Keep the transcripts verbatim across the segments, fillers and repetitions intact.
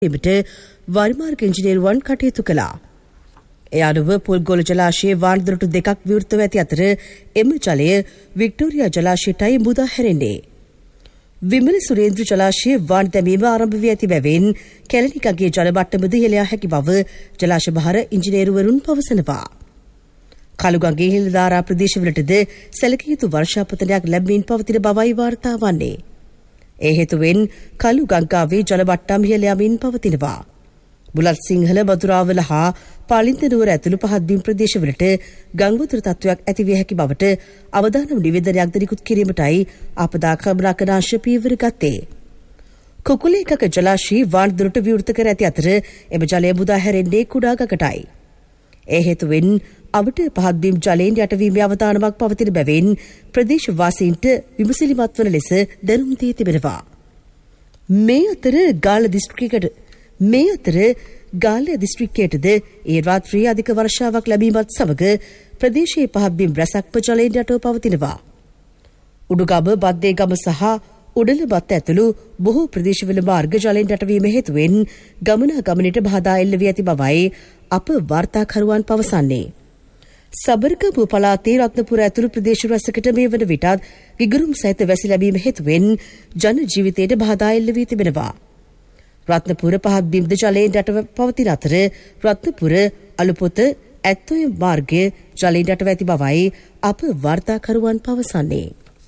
එබට වරිමාර්ග ඉංජිනේරුවන් කටයුතු කළා. ඒ අනුව පොල්ගොල ජලාශයේ වාන්දරටු දෙකක් විවෘතව ඇති අතර එම ජලය වික්ටෝරියා ජලාශයටයි මුදා හැරෙන්නේ. විමල සුරේන්ද්‍ර ජලාශයේ වාන් දැමීම ආරම්භ වී ඇති බැවින් කැලණිකගේ ජල මට්ටමද ඉහළ යා හැකි බව ජලාශ භාර ඉංජිනේරුවරුන් පවසනවා. කළුගඟේ හිල්ධාරා ප්‍රදේශවලටද සැලකිය යුතු වර්ෂාපතනයක් ලැබමින් පවතින බවයි වාර්තා වන්නේ. ඒ හේතුවෙන් කළු ගංගාවේ ජල මට්ටම් ඉහළ යමින් පවතිනවා. බුලත් සිංහල මදුරාවල හා පාලින්ත නුවර ඇතුළු පහත් බිම් ප්‍රදේශවලට ගංගවතුර තත්ත්වයක් ඇති විය හැකි බවට අවදානම් නිවේදනයක්ද නිකුත් කිරීමටයි ආපදා කළමනාකරණ පියවර ගත්තේ. කුකුලේකක ජලාශයේ වාන් දුරට විවෘත කර ඇති අතර එම ජලය මුදා හැරෙන්නේ කුඩා ගඟටයි. ඒ හේතුවෙන් අවට පහත් බිම් ජලයෙන් යටවීමේ අවදානමක් පවතින බැවින් ප්‍රදේශ වාසීන්ට විමසිලිමත් වන ලෙස දැනුම් දී තිබෙනවා. මේ අතර ගාල්ල දිස්ත්‍රික්කයට මේ අතර ගාල්ල දිස්ත්‍රික්කයටද ඒ රාත්‍රියේ අධික වර්ෂාවක් ලැබීමත් සමග ප්‍රදේශයේ පහත් බිම් රැසක්ව ජලයෙන් යටව පවතිනවා. උඩුගම බද්දේගම සහ උඩල බත් ඇතුළු බොහෝ ප්‍රදේශවල මාර්ග ජලයෙන් යටවීම හේතුවෙන් ගමනාගමනයට බාධා එල්ල වී ඇති බවයි අප වාර්තාකරුවන් පවසන්නේ. සබරගම පළාතේ රත්නපුර ඇතුළු ප්‍රදේශ රැසකට මේ වන විටත් ගිගුරුම් සහිත වැසි ලැබීම හේතුවෙන් ජන ජීවිතයට බාධා එල්ල වී තිබෙනවා. රත්නපුර පහත් බිම්ද ජලයෙන් යටව පවතින අතර රත්නපුර අලුපොත ඇත්තොය මාර්ගය ජලයෙන් යටව ඇති බවයි අප වාර්තාකරුවන් පවසන්නේ.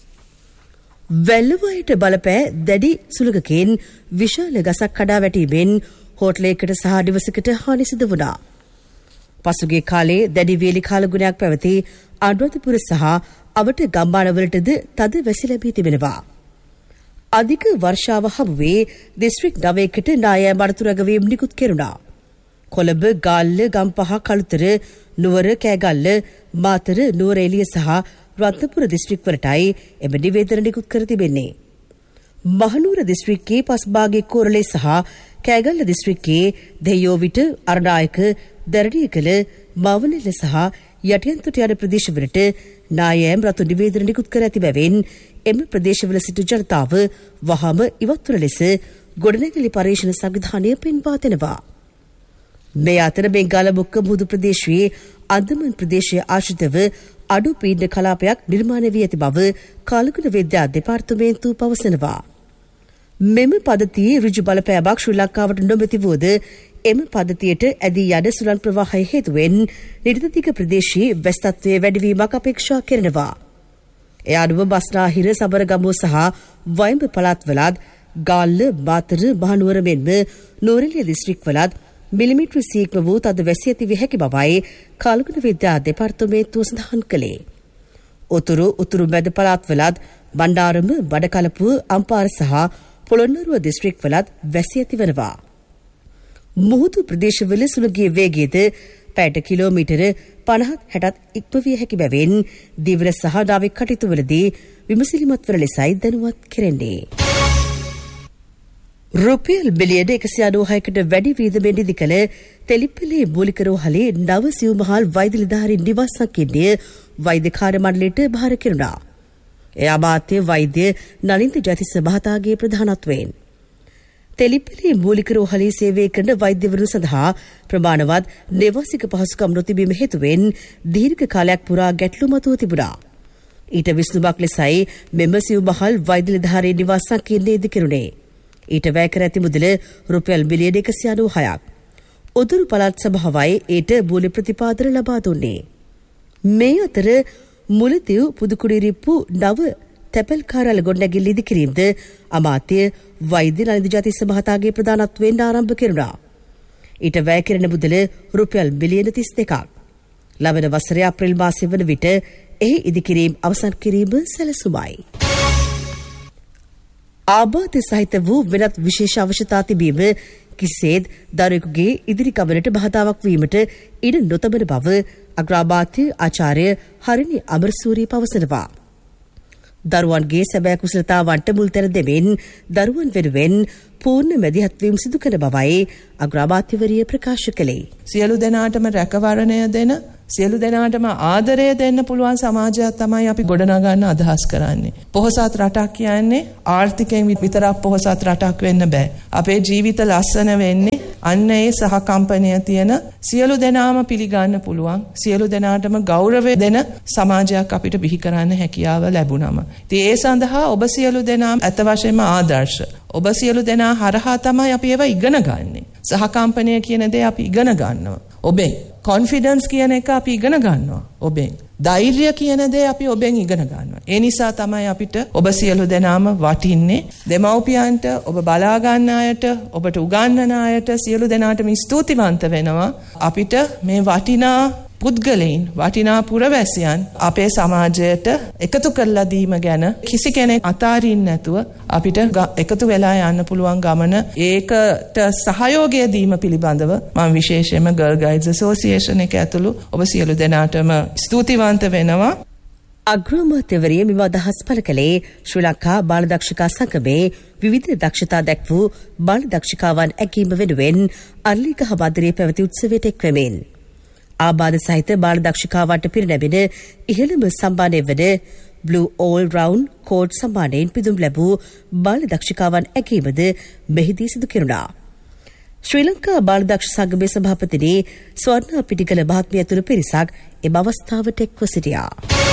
වැල්ලවයට බලපෑ දැඩි සුළඟකින් විශාල ගසක් කඩා වැටීමෙන් හෝටලයකට සහ නිවසකට හානි සිදු වුණා. පසුගිය කාලේ දැඩි වේලි කාලගුණයක් පැවති අනුරාධපුර සහ අවට ගම්මානවලටද තද වැසි ලැබී තිබෙනවා. අධික වර්ෂාව හමුවේ දිස්ත්‍රික් නවයකට නායෑ මරතුරගවීම් නිකුත් කෙරුණා. කොළඹ, ගාල්ල, ගම්පහ, කළුතර, නුවර, කෑගල්ල, මාතර, නුවර එළිය සහ රත්නපුර දිස්ත්‍රික්වලටයි එම නිවේදන නිකුත් කර තිබෙන්නේ. මහනුවර දිස්ත්‍රික්කයේ පස්භාගයේ කෝරළේ සහ කෑගල්ල දිස්ත්‍රික්කයේ දෙයෝවිට, අරණායක, දැරණියකල, මවනෙල සහ යටියන්තොට යන ප්‍රදේශවලට නායෑම් රතු නිවේදන නිකුත් කර ඇති බැවින් එම ප්‍රදේශවල සිටු ජනතාව වහම ඉවත් වන ලෙස ගොඩනැගිලි පරීක්ෂණ සංවිධානය පෙන්වා දෙනවා. මේ අතර බෙන්ගාල මුක්ක මුහුදු ප්‍රදේශයේ අන්දමන් ප්‍රදේශයේ ආශ්‍රිතව අඩු පීඩන කලාපයක් නිර්මාණය වී ඇති බව කාලගුණ විද්‍යා දෙපාර්තමේන්තුව පවසනවා. මෙම පද්ධතියේ ඍජු බලපෑමක් ශ්‍රී ලංකාවට නොමැති වුවද එම පද්ධතියට ඇදී යන සුළං ප්‍රවාහය හේතුවෙන් නිර්දදිග ප්‍රදේශයේ වැස්තත්වයේ වැඩිවීමක් අපේක්ෂා කරනවා. ඒ අනුව බස්නාහිර, සබරගමුව සහ වයඹ පළාත්වලත් ගාල්ල, මාතර, මහනුවර මෙන්ම නුවරඑළිය දිස්ත්‍රික්වලත් මිලිමීටර සීක්ම වූ තද වැසි ඇති විය හැකි බවයි කාලගුණ විද්‍යා දෙපාර්තමේන්තුව සඳහන් කළේ. උතුරු උතුරු මැද පළාත්වලත් බණ්ඩාරම, බඩකලපුව, අම්පාර සහ පොළොන්නරුව දිස්ත්‍රික්වලත් වැසි ඇති වෙනවා. මුහුදු ප්‍රදේශවල සුළඟේ වේගයද පැයට කිලෝමීටර පනහත් හැටත් ඉක්ම විය හැකි බැවින් දිවර සහ නාවික කටයුතුවලදී විමසිලිමත් වන ලෙසයි දැනුවත් කෙරෙන්නේ. රුපියල් බිලියන එකසිය අනූහයකට වැඩි වීදමෙන් නිදි කළ තෙලිප්පලේ මූලික රෝහලේ නව සිව්මහල් වෛද්‍ය නිලධාරීන් නිවාස සංකීර්ණය වෛද්‍ය කාර්ය මණ්ඩලයට භාර කෙරුණා. එය අමාත්‍ය වෛද්‍ය නලින්ද ජයතිස්ස මහතාගේ ප්‍රධානත්වයෙන්. තෙලිප්පලේ මූලික රෝහලේ සේවය කරන වෛද්‍යවරුන් සඳහා ප්‍රමාණවත් නිවාසික පහසුකම් නොතිබීම හේතුවෙන් දීර්ඝ කාලයක් පුරා ගැටලු මතුව තිබුණා. ඊට විසඳුමක් ලෙසයි මෙම සිව්මහල් වෛද්‍ය නිලධාරීන් නිවාස සංකීර්ණය ඉදි කෙරුණේ. ඊට වැය කර ඇති මුදල රුපියල් බිලියන එකසිය අනූහයක්. උතුරු පළාත් සභාවයි ඊට මූල්‍ය ප්‍රතිපාදන ලබා දුන්නේ. මේ අතර මුලතිව් පුදුකුඩිරිප්පු නව තැපැල් කාර්යාල ගොඩනැගිලි ඉදිකිරීමද අමාත්‍ය වෛද්‍ය නලින්ද ජයතිස්ස මහතාගේ ප්‍රධානත්වයෙන් ආරම්භ කෙරුණා. ඊට වැය කෙරෙන මුදල රුපියල් බිලියන තිස් දෙකක්. ලබන වසරේ අප්‍රේල් මාසයේ වන විට එහි ඉදිකිරීම අවසන් කිරීම සැලසුමයි. ආබාධ සහිත වූ වෙනත් විශේෂ අවශ්‍යතා තිබීම කිසිසේත් දරුවෙකුගේ ඉදිරි ගමනට බාධාවක් වීමට ඉඩ නොතබන බව අග්‍රාමාත්‍ය ආචාර්ය හරිනි අමරසූරිය පවසනවා. දරුවන්ගේ සැබෑ කුසලතාවන්ට මුල් තැන දෙමින් දරුවන් වෙනුවෙන් පූර්ණ මැදිහත්වීම සිදු කරන බවයි අග්‍රාමාත්‍යවරිය ප්‍රකාශ කළේ. සියලු දෙනාටම රැකවරණය දෙන සියලු දෙනාටම ආදරය දෙන්න පුළුවන් සමාජයක් තමයි අපි ගොඩනගන්න අදහස් කරන්නේ. පොහොසත් රටක් කියන්නේ ආර්ථිකයෙන් විතරක් පොහොසත් රටක් වෙන්න බෑ. අපේ ජීවිත ලස්සන වෙන්නේ අන්න ඒ සහකම්පනය තියෙන සියලු දෙනාම පිළිගන්න පුළුවන් සියලු දෙනාටම ගෞරවය දෙන සමාජයක් අපිට බිහි කරන්න හැකියාව ලැබුණම. ඉතින් ඒ සඳහා ඔබ සියලු දෙනාම අත වශයෙන්ම ආදර්ශ. ඔබ සියලු දෙනා හරහා තමයි අපි ඒවා ඉගෙන ගන්නෙ. සහකම්පනය කියන දේ අපි ඉගෙන ගන්නවා. ඔබෙන් කොන්ෆිඩන්ස් කියන එක අපි ඉගෙන ගන්නවා. ඔබෙන් ධෛර්යය කියන දේ අපි ඔබෙන් ඉගෙන ගන්නවා. ඒ නිසා තමයි අපිට ඔබ සියලු දෙනාම වටින්නේ. දෙමව්පියන්ට, ඔබ බලා ගන්න අයට, ඔබට උගන්වන අයට සියලු දෙනාටම ස්තුතිවන්ත වෙනවා. අපිට මේ වටිනා පුද්ගලයන්, වටිනා පුරවැසියන් අපේ සමාජයට එකතු කරලා දීම ගැන කිසි කෙනෙක් අතාරින්න නැතුව අපිට එකතු වෙලා යන්න පුළුවන් ගමන ඒකට සහයෝගය දීම පිළිබඳව මම විශේෂයෙන්ම Girl Guides Association එක ඇතුළු ඔබ සියලු දෙනාටම ස්තුතිවන්ත වෙනවා. අග්‍රාමාත්‍යවරිය මෙම අදහස් පළ කළේ ශ්‍රී ලංකා බාල දක්ෂිකා සංගමේ විවිධ දක්ෂතා දැක් වූ බාල දක්ෂිකාවන් ඇගීම වෙනුවෙන් අර්ලිගහ බද්දරේ පැවති උත්සවයට එක්වෙමින්. ආබාධ සහිත බාල දක්ෂිකාවන්ට පිරිනැමෙන ඉහළම සම්මානය වන Blue All Round කෝඩ් සම්මානයෙන් පිදුම් ලැබූ බාල දක්ෂිකාවන් ඇගීමද මෙහිදී සිදු කෙරුණා. ශ්‍රී ලංකා බාල දක්ෂ සංගමේ සභාපතිනි ස්වර්ණා පිටිගල මහත්මිය ඇතුළු පිරිසක් එම අවස්ථාවට එක්ව සිටියා.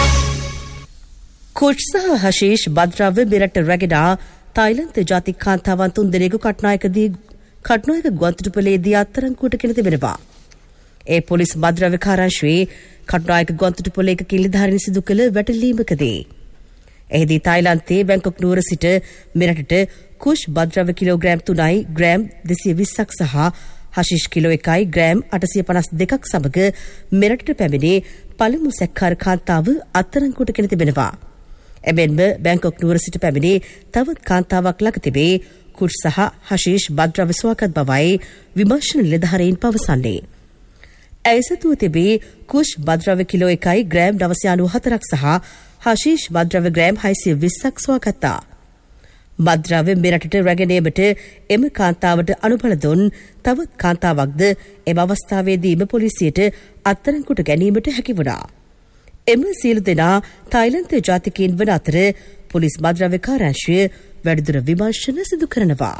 කෝඩ් සහ හෂීෂ් බද්‍රව්‍ය මෙරට රැගෙන තායිලන්ත ජාතික කාන්තාවන් තුන් දෙනෙකු කට්නායකදී කට්නායක ගුවන්තොටුපළේදී අත්අඩංගුවට ගෙන තිබෙනවා. ඒ පොලිස් මද්‍රව්‍ය කාර්යාංශයේ කටුනායක ගුවන්තොටුපළේක නිලධාරීන් සිදු කළ වැටලීමකදී එහිදී තායිලන්තයේ බැංකොක් නුවර සිට මෙරටට කුෂ් මද්‍රව්‍ය කිලෝග්‍රෑම් තුනයි ග්‍රෑම් දෙසිය විස්සක් සහ හෂිෂ් කිලෝ එකයි ග්‍රෑම් අටසිය පනස් දෙකක් සමග මෙරටට පැමිණි පළමු සැකකාර කාන්තාව අත්අඩංගුවට ගෙන තිබෙනවා. එමෙන්ම බැංකොක් නුවර සිට පැමිණි තවත් කාන්තාවක් ළඟ තිබේ කුෂ් සහ හෂිෂ් මද්‍රව්‍ය සොයාගත් බවයි විමර්ශන නිලධාරීන් පවසන්නේ. ඇයසතුව තිබේ කුෂ් මද්‍රව්‍ය කිලෝ එකයි ග්‍රෑම් නවසිය අනූ හතරක් සහ හෂීෂ් මද්‍රව්‍ය ග්‍රෑම් හයසිය විස්සක් සොයාගත්තා. මද්‍රව්‍ය මෙරටට රැගෙනීමට එම කාන්තාවට අනුබල දුන් තවත් කාන්තාවක්ද එම අවස්ථාවේදීම පොලිසියට අත්අඩංගුවට ගැනීමට හැකි වුණා. එම සියලු දෙනා තායිලන්ත ජාතිකයින් වන අතර පොලිස් මද්‍රව්‍ය කාර්යාංශය වැඩිදුර විමර්ශන සිදු කරනවා.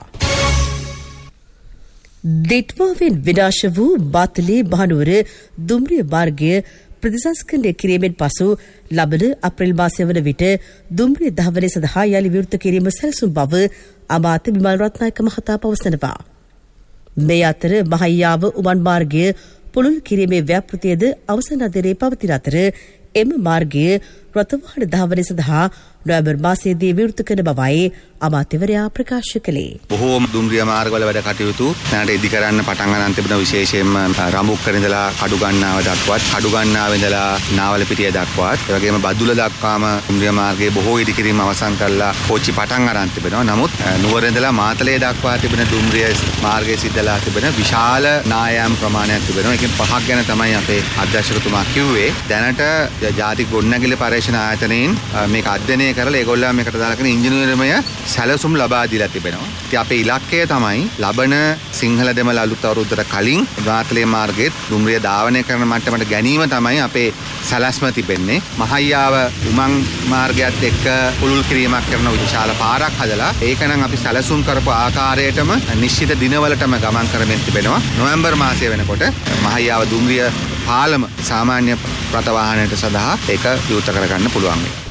දිට්වාවෙන් විනාශ වූ බාතලේ මහනුවර දුම්රිය මාර්ගය ප්‍රතිසංස්කරණය කිරීමෙන් පසු ලබන අප්‍රේල් මාසය වන විට දුම්රිය ධාවනය සඳහා යළි විවෘත කිරීම සැලසුම් බව අමාත්‍ය විමල් රත්නායක මහතා පවසනවා. මේ අතර මහයියාව උමන් මාර්ගය පුළුල් කිරීමේ ව්‍යාපෘතියද අවසන් අදිරේ පවතින අතර එම මාර්ගය රථවාහන ධාවනය සඳහා නොවැම්බර් මාසයේදී විවෘත කරන බවයි අමාත්‍යවරයා ප්‍රකාශ කළේ. බොහෝම දුම්රිය මාර්ගවල වැඩ කටයුතු දැනට ඉදි කරන්න පටන් ගන්න තිබෙන විශේෂයෙන්ම රඹුක්කර ඉඳලා කඩුගන්නාව දක්වාත් කඩුගන්නාව ඉඳලා නාවලපිටිය දක්වාත් ඒ වගේම බදුල්ල දක්වාම දුම්රිය මාර්ගයේ බොහෝ ඉදි කිරීම අවසන් කරලා කෝච්චි පටන් අරන් තිබෙනවා. නමුත් නුවර ඉඳලා මාතලේ දක්වා තිබෙන දුම්රිය මාර්ගයේ සිද්ධලා තිබෙන විශාල නායම් ප්‍රමාණයක් තිබෙනවා. ඒකෙන් පහක් ගැන තමයි අපේ අධ්‍යක්ෂකතුමා කිව්වේ. දැනට ජාතික ගොඩනැගිලි පරීක්ෂණ ආයතනයෙන් මේක අධ්‍යයනය කරලා ඒගොල්ලෝ මේකට දාලා කරන ඉංජිනේරුමය සැලසුම් ලබා දීලා තිබෙනවා. ඉතින් අපේ ඉලක්කය තමයි ලබන සිංහල දෙමළ අලුත් අවුරුද්දට කලින් මාතලේ මාර්ගයේ දුම්රිය ධාවනය කරන මට්ටමට ගැනීම තමයි අපේ සැලැස්ම තිබෙන්නේ. මහයියාව උමං මාර්ගයත් එක්ක පුළුල් කිරීමක් කරන විශාල පාරක් හදලා ඒක නම් අපි සැලසුම් කරපු ආකාරයටම නිශ්චිත දිනවලටම ගමන් කරමින් තිබෙනවා. නොවැම්බර් මාසය වෙනකොට මහයියාව දුම්රිය පාලම සාමාන්‍ය රථ වාහනයට සඳහා ඒක විවෘත කරගන්න පුළුවන් වෙයි.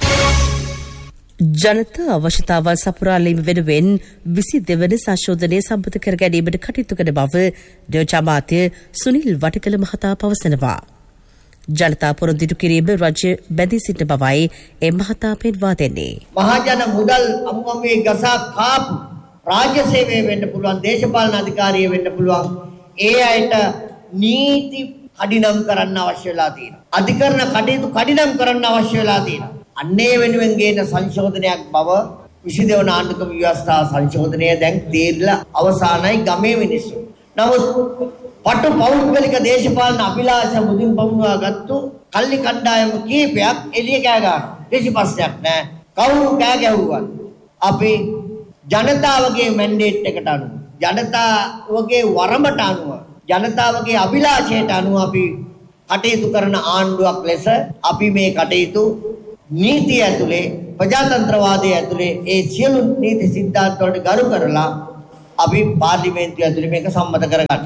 ජනතා අවශ්‍යතාවල් සපුරාලීම වෙනුවෙන් විසි දෙවන සංශෝධනය සම්පත කර ගැනීමට කටයුතු කරන බව දෝචාමාත්‍ය සුනිල් වටකල මහතා පවසනවා. ජනතා පොරොන්දු කිරීම රජය බැඳී සිටින බවයි ඒ මහතා පෙන්වා දෙන්නේ. මහජන මුදල් අමුමගේ ගසා කාපු රාජ්‍ය සේවය වෙන්න පුළුවන්, දේශපාලන අධිකාරිය වෙන්න පුළුවන්. ඒ අයට නීති කඩිනම් කරන්න අවශ්‍ය වෙලා තියෙනවා. අධිකරණ කටයුතු කඩිනම් කරන්න අවශ්‍ය වෙලා තියෙනවා. අන්නේ වෙනුවෙන් ගේන සංශෝධනයක් බව විසි දෙවන ආණ්ඩුක්‍රම ව්‍යවස්ථා සංශෝධනය දැන් තීරලා අවසానයි ගමේ මිනිස්සු. නමුත් පටු පෞද්ගලික දේශපාලන අභිලාෂ මුදින් පමුණවාගත්තු කල්ලි කණ්ඩායම කීපයක් එළිය කෑ ගන්නවා. කිසි ප්‍රශ්නයක් නැහැ. කවුරු කෑ ගැහුවත් අපි ජනතාවගේ මැන්ඩේට් එකට අනුව, ජනතාවගේ වරමට අනුව, ජනතාවගේ අභිලාෂයට අනුව අපි කටයුතු කරන ආණ්ඩුවක් ලෙස අපි මේ කටයුතු නීතිය ඇතුලේ ප්‍රජාතන්ත්‍රවාදයේ ඇතුලේ ඒ සියලු නීති සිද්ධාන්ත වලට ගරු කරලා අපි පාර්ලිමේන්තුව ඇතුලේ මේක සම්මත කරගන්නවා.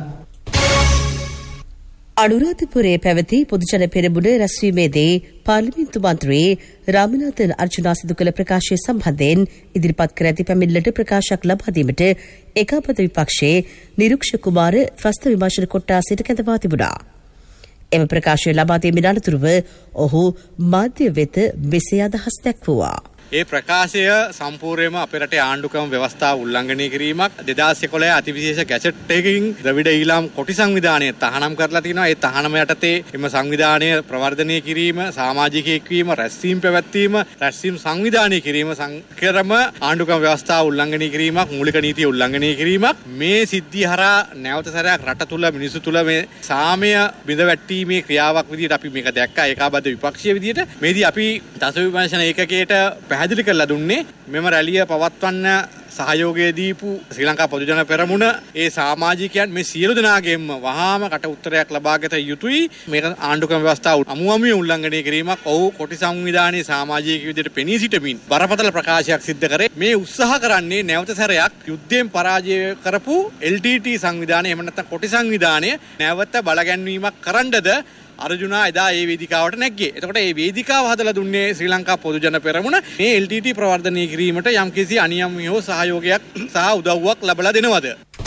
අනුරාධපුරයේ පැවති පොදුජන පෙරමුණ රැස්වීමේදී පාර්ලිමේන්තු මන්ත්‍රී රාමනාථන් අර්ජුනා සිදු කළ ප්‍රකාශය සම්බන්ධයෙන් ඉදිරිපත් කර ඇති පැමිණිල්ලට ප්‍රකාශයක් ලබා දීමට ඒකාබද්ධ විපක්ෂයේ නිරුක්ෂ කුමාර ත්‍රස්ත විමර්ශන කොට්ටාසයට කැඳවා තිබුණා. එම ප්‍රකාශය ලබා දීමෙන් අනතුරුව ඔහු මාධ්‍ය වෙත මෙසේ අදහස් දැක්වුවා. ඒ ප්‍රකාශය සම්පූර්ණයෙන්ම අපේ රටේ ආණ්ඩුක්‍රම ව්‍යවස්ථාව උල්ලංඝනය කිරීමක් දෙදාස් එකොළහ අතිවිශේෂ ගැසට් එකකින් ද්‍රවිඩ ඊළාම් කොටි සංවිධානය තහනම් කරලා තිනවා. ඒ තහනම යටතේ එම සංවිධානය ප්‍රවර්ධනය කිරීම, සමාජිකයෙක් වීම, රැස්වීම පැවැත්වීම, රැස්වීම සංවිධානය කිරීම සංකරම ආණ්ඩුක්‍රම ව්‍යවස්ථාව උල්ලංඝනය කිරීමක්, මූලික නීතිය උල්ලංඝනය කිරීමක්. මේ සිද්ධිය හරහා නැවත සැරයක් රට තුල මිනිසු තුල මේ සාමය බිඳවැටීමේ ක්‍රියාවක් විදිහට අපි මේක දැක්කා ඒකාබද්ධ විපක්ෂීය විදිහට. මේදී අපි දස විමර්ශන ඒකකයට පැහැදිලි කරලා දුන්නේ මෙම රැළිය පවත්වන්න සහයෝගය දීපු ශ්‍රී ලංකා පොදුජන පෙරමුණ ඒ සමාජිකයන් මේ සියලු දෙනාගෙන්ම වහාම කට උත්තරයක් ලබාගත යුතුයි. මේක ආණ්ඩුක්‍රම ව්‍යවස්ථාව අමුමමිය උල්ලංඝනය කිරීමක්. ඔහු කොටි සංවිධානයේ සමාජික විදිහට පෙනී සිටමින් බරපතල ප්‍රකාශයක් සිද්ධ කරේ. මේ උත්සාහ කරන්නේ නැවත සැරයක් යුද්ධයෙන් පරාජය කරපු එල් ටී ටී සංවිධානය එහෙම නැත්නම් කොටි සංවිධානය නැවත බලගැන්වීමක් කරන්නද අර්ජුනා එදා ඒ වේදිකාවට නැග්ගේ. එතකොට මේ වේදිකාව හදලා දුන්නේ ශ්‍රී ලංකා පොදුජන පෙරමුණ. මේ එල් ටී ටී ප්‍රවර්ධනය කිරීමට යම්කිසි අනියම්‍ය හෝ සහයෝගයක් සහ උදව්වක් ලබලා දෙනවද?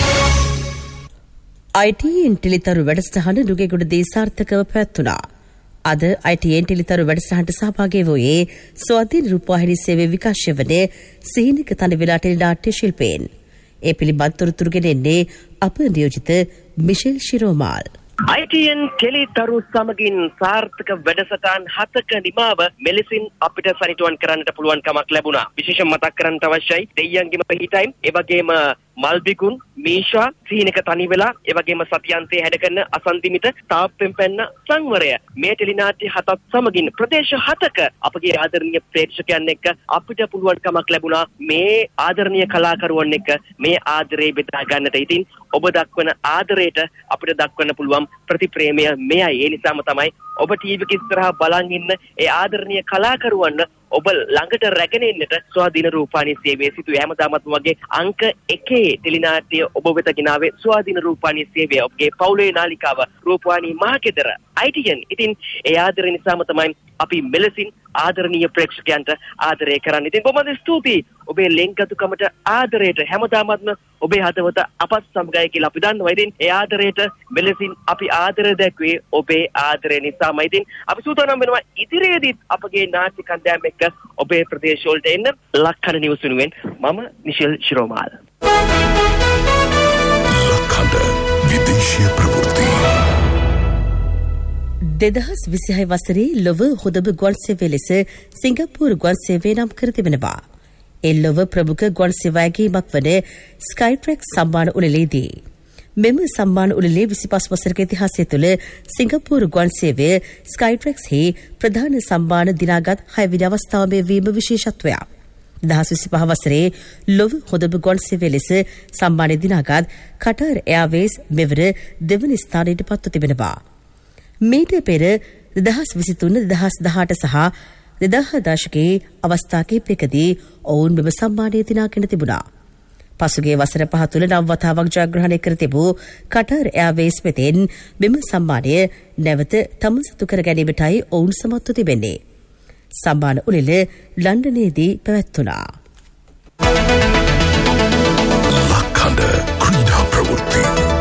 ආයි ටී එන් ටෙලිතරු වැඩසටහන නුගේගොඩදී සාර්ථකව පැවැත්වුණා. අද ආයි ටී එන් ටෙලිතරු වැඩසටහනට සහභාගී වූයේ ස්වාධීන රූපවාහිනී සේවයේ විකාශය වන සිහිනික තනවිලා ටෙලිනාට්‍ය ශිල්පීන්. ඒ පිළිබඳ තොරතුරු ගෙනෙන්නේ අප නියෝජිත මිෂෙල් ශිරෝමාල්. ආයි ටී එන් ටෙලිතරු සමගින් සාර්ථක වැඩසටහන් හතක නිමාව මෙලෙසින් අපිට සනිටුවන් කරන්නට පුළුවන් කමක් ලැබුණා. විශේෂයෙන් මතක් කරන්නට අවශ්‍යයි දෙයියන්ගේම පිහිටයිම්, ඒ වගේම මල්බිකුන්, මීෂා, සීනක තනිවෙලා, ඒ වගේම සතියන්තේ හැඩ කරන අසන්දිමිත තාප්පෙන් පැන්න සංවරය. මේ ටෙලිනාට්‍ය හතත් සමගින් ප්‍රදේශ හතක අපගේ ආදරණීය ප්‍රේක්ෂකයන් එක්ක අපිට පුළුවන් කමක් ලැබුණා මේ ආදරණීය කලාකරුවන් එක්ක මේ ආදරේ බෙදා ගන්නට. ඉතින් ඔබ දක්වන ආදරයට අපිට දක්වන්න පුළුවන් ප්‍රතිප්‍රේමය මෙයයි. ඒ නිසාම තමයි ඔබ ටීවී එක ඉස්සරහා බලන් ඉන්න ඒ ආදරණීය කලාකරුවන් ඔබ ළඟට රැගෙන එන්නට ස්වාධීන රූපවාහිනී සේවයේ සිටු හැමදාමත් වගේ අංක එකේ ටෙලිනාට්‍ය ඔබ වෙත ගෙනාවේ ස්වාධීන රූපවාහිනී සේවය. ඔබගේ පවුලේ නාලිකාව රූපවාහිනී මහගෙදර ආයි ටී එන්. ඉතින් ඒ ආදරය නිසාම තමයි අපි මෙලෙසින් ආදරණීය ප්‍රේක්ෂකයන්ට ආදරය කරන්නේ. ඉතින් බොහොම ස්තුතියි ඔබේ ලෙන්ගතුකමට, ආදරයට. හැමදාමත්ම ඔබේ හදවත අපත් සමගයි කියලා අපි දන්නවා. ඉතින් ඒ ආදරයට මෙලෙසින් අපි ආදරය දැක්වේ ඔබේ ආදරය නිසාම. ඉතින් අපි සූදානම් වෙනවා ඉදිරියේදීත් අපගේ නාට්‍ය කණ්ඩායම එක්ක ඔබේ ප්‍රදේශ වලට එන්න. ලක්කඩ නිවුස් වෙනුවෙන් මම නිෂෙල් ශිරෝමාල්. ලක්කඩ විදේශීය ප්‍රවෘත්ති දෙදහස් විසිහය වසරේ ලොව හොඳම ගුවන් සේවය ලෙස සිංගප්පූරු ගුවන් සේවය නම් කර තිබෙනවා. ඒ ලොව ප්‍රමුඛ ගුවන් සේවාවකීමක් වන ස්කයිට්‍රැක් සම්මාන උළෙලේදී. මෙම සම්මාන උළෙලේ විසිපස් වසරක ඉතිහාසය තුළ සිංගප්පූරු ගුවන් සේවය ස්කයිට්‍රැක්ස්හි ප්‍රධාන සම්මාන දිනාගත් හයවෙනි අවස්ථාවේ වීම විශේෂත්වයක්. දෙදහස් විසිපහ වසරේ ලොව හොඳම ගුවන් සේවය ලෙස සම්මාන දිනාගත් කටාර් එයාර්වේස් මෙවර දෙවන ස්ථානයට පත්ව තිබෙනවා. මීට පෙර දෙදහස් විසිතුන දෙදහස් දහඅට සහ දෙදහස් දශකයේ අවස්ථා කිහිපයකදී ඔවුන් මෙම සම්මානය දිනාගෙන තිබුණා. පසුගිය වසර පහ තුළ නව වතාවක් ජයග්‍රහණය කර තිබූ කටාර් එයාර්වේස් වෙතින් මෙම සම්මානය නැවත තම සතු කර ගැනීමටයි ඔවුන් සමත්ව තිබෙන්නේ. සම්මාන උළෙල ලන්ඩනයේදී පැවැත්වුණා. ලක්කඩ ක්‍රීඩා ප්‍රවෘත්ති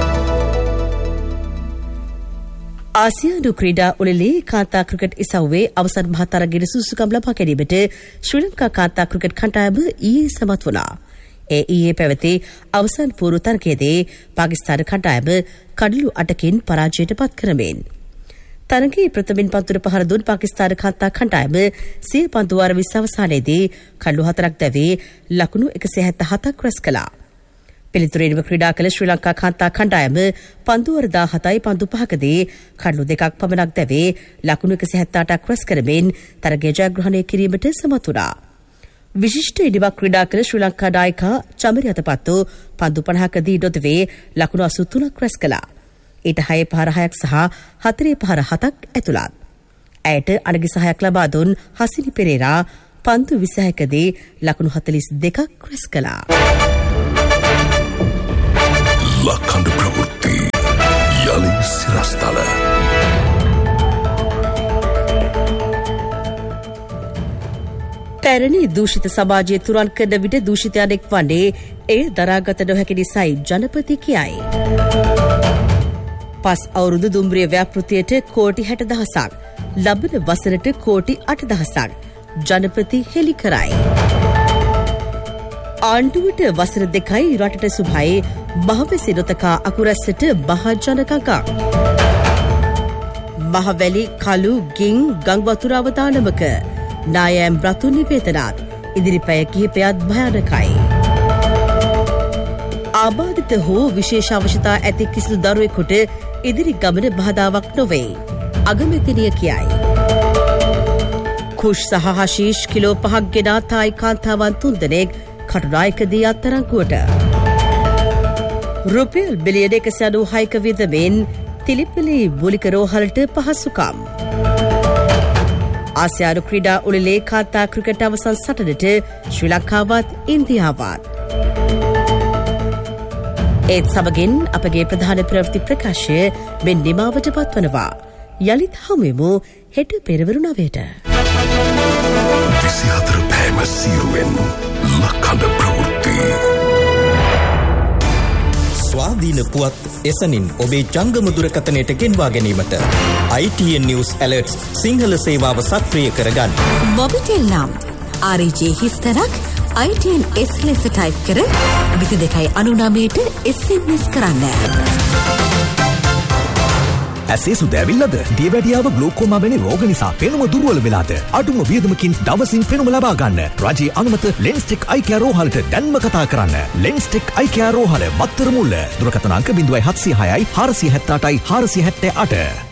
ආසියානු ක්‍රීඩා උළෙලේ කාන්තා ක්‍රිකට් ඉසව්වේ අවසන් මහතරගයේ සුසුකම් ලබා ගැනීමට ශ්‍රී ලංකා කාන්තා ක්‍රිකට් කණ්ඩායම ඊයේ සමත් වුණා. ඒ ඊයේ පැවති අවසන් පූර්ව තරගයේදී පාකිස්තාන කණ්ඩායම කඩලු අටකින් පරාජයට පත් කරමින් තරගයේ ප්‍රථමින් පන්දුර පහර දුන් පාකිස්තාන කාන්තා කණ්ඩායම සිය පන්දු වාර විස්ස අවසානයේදී කඩලු හතරක් දැවී ලකුණු එකසිය හැත්තෑ හතක් රැස් කළා. පිළිතුරේම ක්‍රීඩා කළ ශ්‍රී ලංකා කාන්තා කණ්ඩායම පන්දු වර දාහතයි පන්දු පහකදී කඩලු දෙකක් පමණක් දැවී ලකුණු එකසිය හැත්තෑ අටක් රැස් කරමින් තරගය ජයග්‍රහණය කිරීමට සමත් වුණා. විශිෂ්ට ඉනිමක් ක්‍රීඩා කළ ශ්‍රී ලංකා නායිකා චමරි අතපත්තු පන්දු පනහකදී නොදවේ ලකුණු අසූ තුනක් රැස් කළා. ඊට හය පහර හයක් සහ හතරේ පහර හතක් ඇතුළත්. ඇයට අනගි සහයක් ලබා දුන් හසිනි පෙරේරා පන්දු විසිහයකදී ලකුණු හතළිස් දෙකක් රැස් කළා. ලක්කන්ඩ ප්‍රවෘත්ති යළි සිරස්තල. පැරණි දූෂිත සමාජයේ තුරන් කරන විට දූෂිතයනෙක් වන්නේ එය දරාගත නොහැකි නිසයි ජනපති කියයි. පස් අවුරුදු දුම්රිය ව්‍යාපෘතියට කෝටි හැට දහසක්, ලබන වසරට කෝටි අට දහසක් ජනපති හෙළි කරයි. ආණ්ඩුවට වසර දෙකයි රටට සුභයි මහවැසි නොතකා අකුරැස්සට මහජනකගක්. මහවැලි කළු ගින් ගංවතුර අවදානමක නායම් බ්‍රතු නිවේදනත් ඉදිරිපැය කිහිපයක් භයානකයි. ආබාධිත හෝ විශේෂ අවශ්‍යතා ඇති කිසිදු දරුවෙකුට ඉදිරි ගමන බාධාවක් නොවේ. අගමැතිනිය කියයි. කුෂ් සහ හෂීෂ් කිලෝ පහක් ගෙනා තායි කාන්තාවන් තුන්දෙනෙක් කටුනායකදී අත්තරංගුවට. රුපියල් බිලියන එකසිය අනූහයක වියදමෙන් තිලිපිලි මූලික රෝහලට පහසුකම්. ආසියානු ක්‍රීඩා උළෙලේ කාන්තා ක්‍රිකට් අවසන් සටනට ශ්‍රී ලංකාවත් ඉන්දියාවත්. ඒත් සමගින් අපගේ ප්‍රධාන ප්‍රවෘත්ති ප්‍රකාශය මෙන් නිමාවට පත්වනවා. යළිත් හමුවෙමු හෙට පෙරවරු නවයට. විසිහතර පෑම සීරුවෙන් ලක්කන්ඩ ප්‍රවෘත්ති. ස්වාධීන පුවත් එසනින් ඔබේ ජංගම දුරකථනයට ගෙන්වා ගැනීමට I T N News Alerts Sinhala සේවාව සක්‍රිය කරගන්න. මොබිටෙල් නම් R J හිස්තරක් I T N S ලෙස ටයිප් කර විසි දෙකයි අනුනමයට S M S කරන්න. ඇසේ සුදැවිල්ලද දියවැඩියාව ග්ලෝකෝමා වැනි රෝග නිසා පෙනුම දුර්වල වෙලාද අඩුම වියදමකින් දවසින් පෙනුම ලබා ගන්න රජයේ අනුමත ලෙන්ස්ටෙක් අයි කෙයාර් රෝහලට දැන්ම කතා කරන්න. ලෙන්ස්ටෙක් අයි කෙයාර් රෝහල මත්තර මුල්ල දුරකථන අංක ज़ीरो सात ज़ीरो छह हय चार सात सात आठ चार सात आठ